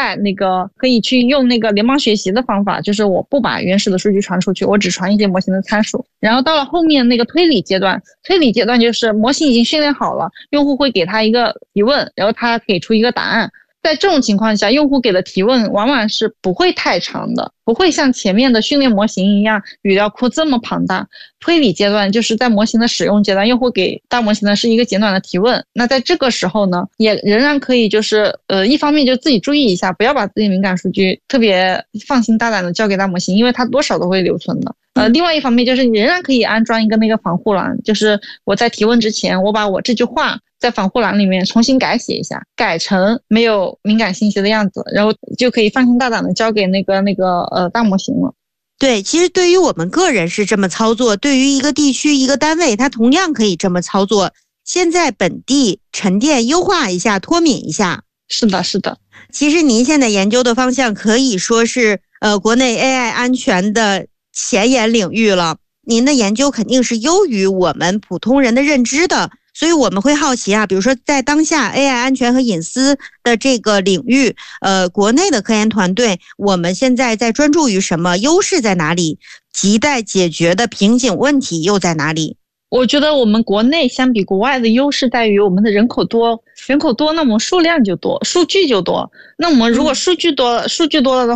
外可以去用联邦学习的方法，就是我不把原始的数据传出去，我只传一些模型的参数。然后到了后面推理阶段就是模型已经训练好了，用户会给他一个提问，然后他给出一个答案。在这种情况下，用户给的提问往往是不会太长的，不会像前面的训练模型一样语料库这么庞大。推理阶段就是在模型的使用阶段，用户给大模型的是一个简短的提问。那在这个时候呢，也仍然可以一方面就自己注意一下，不要把自己敏感数据特别放心大胆的交给大模型，因为它多少都会留存的。另外一方面就是你仍然可以安装一个防护栏，就是我在提问之前，我把我这句话在防护栏里面重新改写一下，改成没有敏感信息的样子，然后就可以放心大胆的交给大模型了。 对，其实对于我们个人是这么操作，对于一个地区一个单位它同样可以这么操作，先在本地沉淀优化一下，脱敏一下。 是的是的， 其实您现在研究的方向可以说是国内 AI 安全的前沿领域了，您的研究肯定是优于我们普通人的认知的。所以我们会好奇啊，比如说在当下 AI 安全和隐私的这个领域，国内的科研团队我们现在在专注于什么？优势在哪里？亟待解决的瓶颈问题又在哪里？ 我觉得我们国内相比国外的优势在于我们的人口多，那么数量就多，数据就多。那我们如果数据多了的